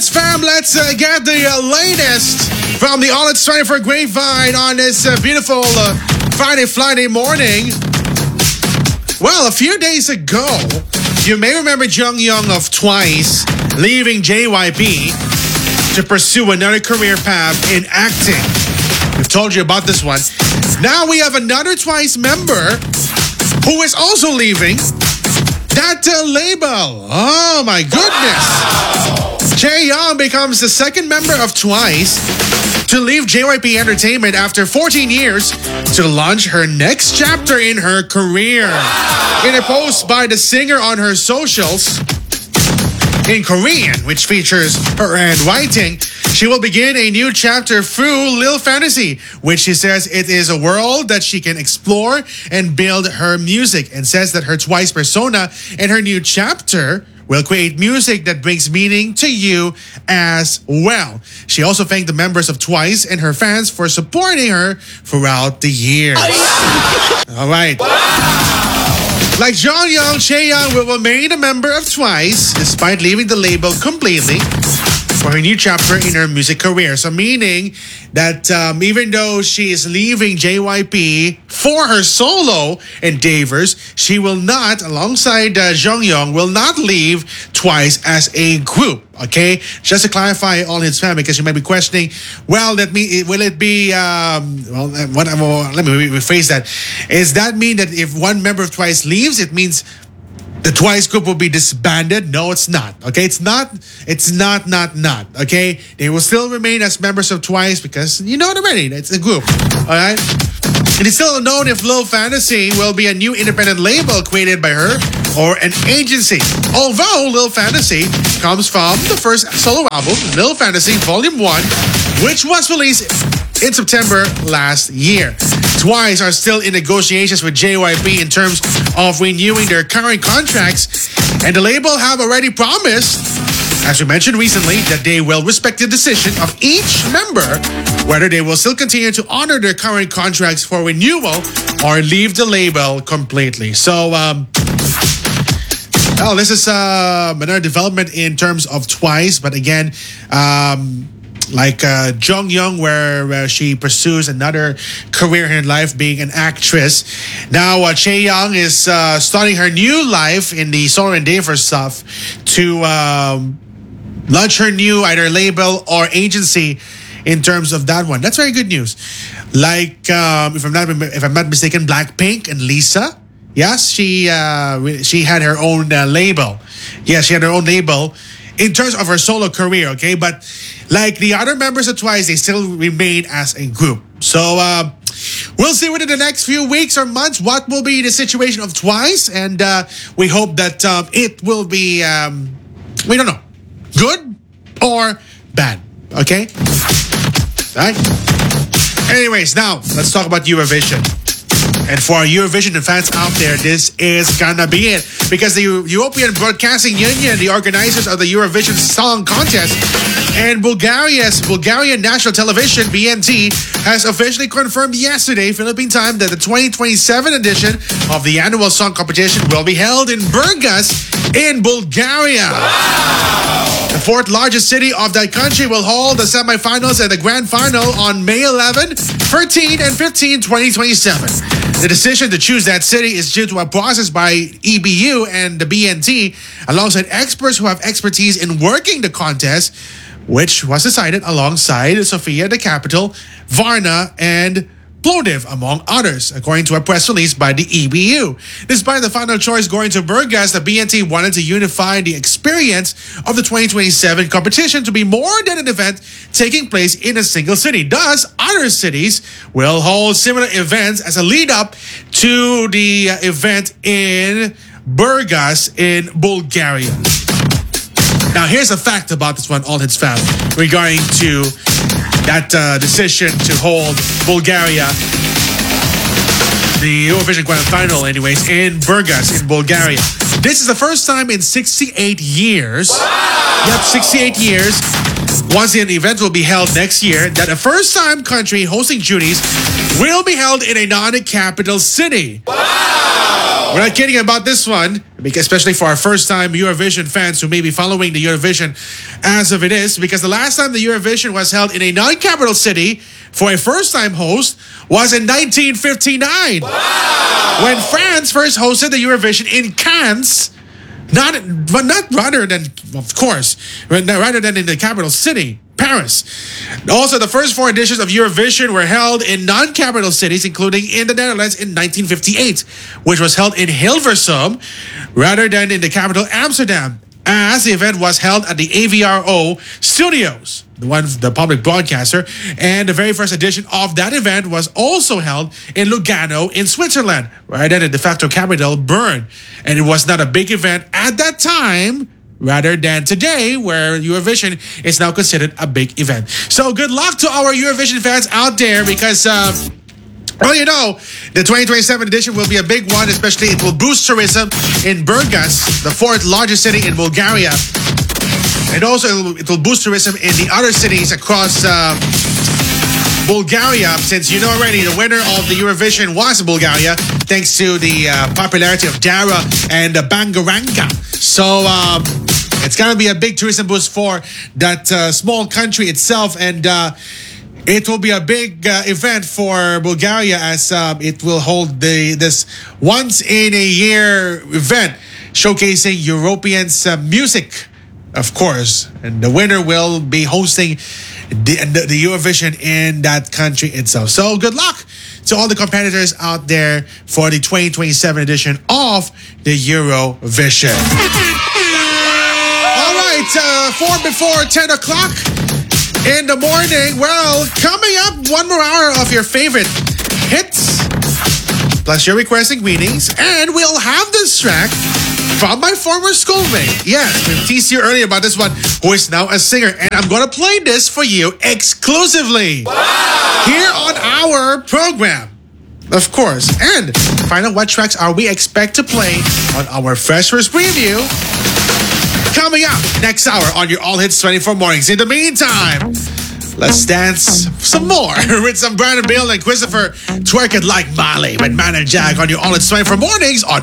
It's fam. Let's get the latest from the All It's 24 Grapevine on this beautiful Friday morning. Well, a few days ago, you may remember Jonghyun of Twice leaving JYP to pursue another career path in acting. We've told you about this one. Now we have another Twice member who is also leaving that label. Oh my goodness. Chaeyoung becomes the second member of Twice to leave JYP Entertainment after 14 years to launch her next chapter in her career. In a post by the singer on her socials in Korean, which features her handwriting, she will begin a new chapter through Lil Fantasy, which she says it is a world that she can explore and build her music, and says that her Twice persona and her new chapter will create music that brings meaning to you as well. She also thanked the members of Twice and her fans for supporting her throughout the years. All right. Like Jonghyun, Chaeyoung will remain a member of Twice despite leaving the label completely for her new chapter in her music career. So meaning that even though she is leaving JYP for her solo endeavors, she will not, alongside Jonghyun, will not leave Twice as a group. Okay, just to clarify all his family, because you might be questioning, well, will it be, let me rephrase that. Does that mean that if one member of Twice leaves, it means the Twice group will be disbanded? No, it's not. Okay, it's not. Okay, they will still remain as members of Twice because you know it already. It's a group. All right. It is still unknown if Lil Fantasy will be a new independent label created by her or an agency. Although Lil Fantasy comes from the first solo album, Lil Fantasy Volume 1, which was released in September last year. Twice are still in negotiations with JYP in terms of renewing their current contracts, and the label have already promised, as we mentioned recently, that they will respect the decision of each member whether they will still continue to honor their current contracts for renewal or leave the label completely. So, this is another development in terms of Twice, but again, like Jonghyun, where she pursues another career in life being an actress. Now Chaeyoung is starting her new life in the solo endeavor stuff to launch her new either label or agency in terms of that one. That's very good news. Like if I'm not mistaken, Blackpink and Lisa. Yes, she had her own label. Yes, she had her own label in terms of her solo career, okay? But like the other members of Twice, they still remain as a group. So we'll see within the next few weeks or months what will be the situation of Twice. And we hope that it will be, we don't know, good or bad, okay? All right? Anyways, now let's talk about Eurovision. And for our Eurovision fans out there, this is gonna be it. Because the European Broadcasting Union, the organizers of the Eurovision Song Contest, and Bulgarian National Television, BNT, has officially confirmed yesterday, Philippine time, that the 2027 edition of the annual song competition will be held in Burgas in Bulgaria. Wow. The fourth largest city of that country will hold the semifinals and the grand final on May 11, 13, and 15, 2027. The decision to choose that city is due to a process by EBU and the BNT, alongside experts who have expertise in working the contest, which was decided alongside Sofia, the capital, Varna, and Plovdiv, among others, according to a press release by the EBU. Despite the final choice going to Burgas, the BNT wanted to unify the experience of the 2027 competition to be more than an event taking place in a single city. Thus, other cities will hold similar events as a lead-up to the event in Burgas in Bulgaria. Now, here's a fact about this one, All Hits Fam, regarding to that decision to hold Bulgaria, the Eurovision Grand Final, anyways, in Burgas in Bulgaria. This is the first time in 68 years. Wow. Yep, 68 years. Once the event will be held next year, that a first-time country hosting duties will be held in a non-capital city. Wow. We're not kidding about this one, because especially for our first-time Eurovision fans who may be following the Eurovision as of it is, because the last time the Eurovision was held in a non-capital city for a first-time host was in 1959. Wow. When France first hosted the Eurovision in Cannes, rather than in the capital city, Paris. Also, the first 4 editions of Eurovision were held in non-capital cities, including in the Netherlands in 1958, which was held in Hilversum rather than in the capital Amsterdam, as the event was held at the AVRO studios, the public broadcaster, and the very first edition of that event was also held in Lugano in Switzerland, rather than the de facto capital, Bern. And it was not a big event at that time, rather than today, where Eurovision is now considered a big event. So good luck to our Eurovision fans out there, because well, you know, the 2027 edition will be a big one, especially it will boost tourism in Burgas, the 4th largest city in Bulgaria. And also it will boost tourism in the other cities across Bulgaria, since you know already the winner of the Eurovision was Bulgaria, thanks to the popularity of Dara and Bangaranga. So it's going to be a big tourism boost for that small country itself, and it will be a big event for Bulgaria, as it will hold this once-in-a-year event showcasing Europeans' music, of course. And the winner will be hosting the Eurovision in that country itself. So good luck to all the competitors out there for the 2027 edition of the Eurovision. All right, 4 before 10 o'clock in the morning. Well, coming up, 1 more hour of your favorite hits, plus your requesting meetings, and we'll have this track from my former schoolmate. Yes, we teased you earlier about this one, who is now a singer, and I'm going to play this for you exclusively here on our program, of course. And find out what tracks are we expect to play on our Freshers Preview coming up next hour on your All Hits 24 Mornings. In the meantime, let's dance some more with some Brandon Bill and Christopher. Twerk It Like Molly with Man and Jack on your All Hits 24 Mornings on